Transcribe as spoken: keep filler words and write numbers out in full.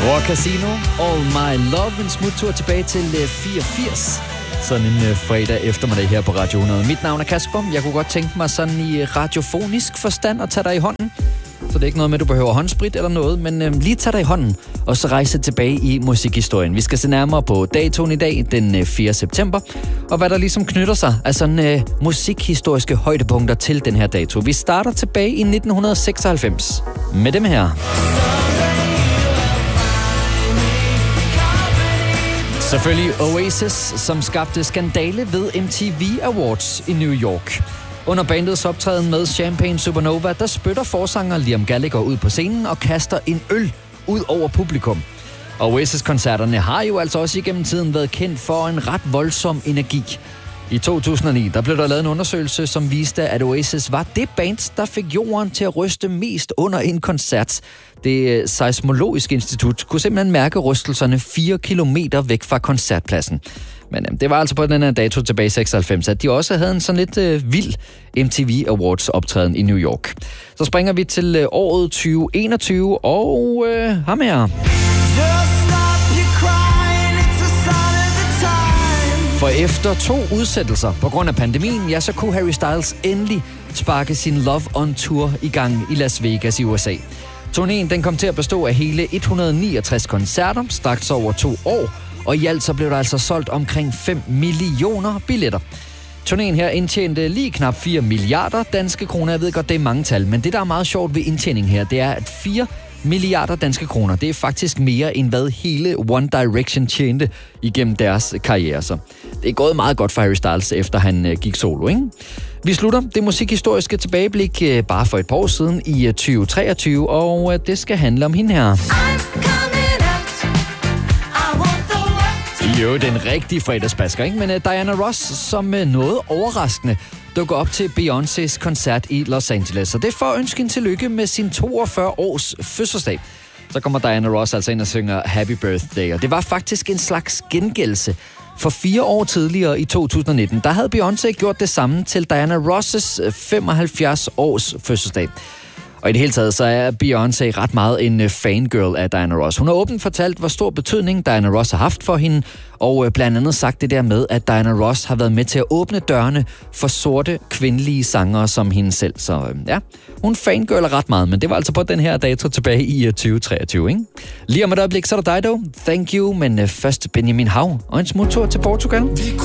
Rock Casino, All My Love, en smuttur tilbage til fireogfirs. Sådan en uh, fredag eftermiddag her på Radio hundrede. Mit navn er Kasper. Jeg kunne godt tænke mig sådan i radiofonisk forstand at tage dig i hånden. Så det er ikke noget med, at du behøver håndsprit eller noget, men uh, lige tage dig i hånden og så rejse tilbage i musikhistorien. Vi skal se nærmere på datoen i dag, den uh, fjerde september, og hvad der ligesom knytter sig af sådan uh, musikhistoriske højdepunkter til den her dato. Vi starter tilbage i nitten seksoghalvfems med dem her. Selvfølgelig Oasis, som skabte skandale ved M T V Awards i New York. Under bandets optræden med Champagne Supernova, der spytter forsanger Liam Gallagher ud på scenen og kaster en øl ud over publikum. Oasis-koncerterne har jo altså også igennem tiden været kendt for en ret voldsom energi. I to tusind og ni der blev der lavet en undersøgelse, som viste, at Oasis var det band, der fik jorden til at ryste mest under en koncert. Det seismologiske institut kunne simpelthen mærke rystelserne fire kilometer væk fra koncertpladsen. Men øh, det var altså på den her dato tilbage i seksoghalvfems, at de også havde en sådan lidt øh, vild M T V Awards optræden i New York. Så springer vi til øh, året tyve enogtyve, og øh, ham her. For efter to udsættelser på grund af pandemien, ja, så kunne Harry Styles endelig sparke sin Love on Tour i gang i Las Vegas i U S A. Turnéen den kom til at bestå af hele et hundrede niogtres koncerter, straks over to år, og i alt så blev der altså solgt omkring fem millioner billetter. Turnéen her indtjente lige knap fire milliarder danske kroner. Jeg ved godt, det er mange tal, men det, der er meget sjovt ved indtjening her, det er, at fire milliarder danske kroner, det er faktisk mere end hvad hele One Direction tjente igennem deres karriere. Så det er gået meget godt for Harry Styles, efter han øh, gik solo, ikke? Vi slutter det musikhistoriske tilbageblik øh, bare for et par år siden i tyve treogtyve, og øh, det skal handle om hende her. Jo, den rigtige fredagsbasker, ikke? Men uh, Diana Ross, som uh, noget overraskende dukker op til Beyoncés koncert i Los Angeles. Og det er for at ønske hende tillykke med sin toogfyrre års fødselsdag. Så kommer Diana Ross altså ind og synger Happy Birthday. Og det var faktisk en slags gengældelse. For fire år tidligere i to tusind og nitten, der havde Beyoncé gjort det samme til Diana Ross' femoghalvfjerds års fødselsdag. Og i det hele taget, så er Beyoncé ret meget en fangirl af Diana Ross. Hun har åbent fortalt, hvor stor betydning Diana Ross har haft for hende, og blandt andet sagt det der med, at Diana Ross har været med til at åbne dørene for sorte, kvindelige sangere som hende selv. Så ja, hun fangirler ret meget, men det var altså på den her dato tilbage i tyve treogtyve, ikke? Lige om et øjeblik, så er der dig dog. Thank you, men først Benjamin Hav og en smuttur til Portugal.